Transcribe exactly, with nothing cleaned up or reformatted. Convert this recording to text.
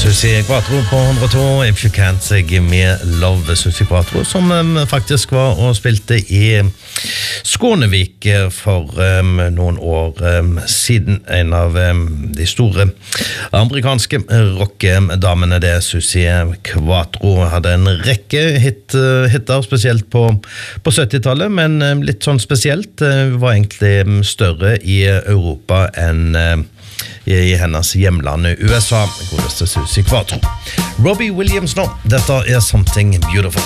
Susie Quattro på hundre og to, If You Can't Give Me Love. Susie Quattro som um, faktisk var og spilte i Skånevik for um, noen år um, siden. En av um, de store amerikanske rockedamene, det Susie Quattro. Hadde en rekke hit, uh, hitter, spesielt på, på syttitallet, men um, litt sånn spesielt. Uh, var egentlig um, større i Europa enn uh, i hennes hjemland U S A. Godeste Susie Quattro. Robbie Williams nå. Dette er Something Beautiful.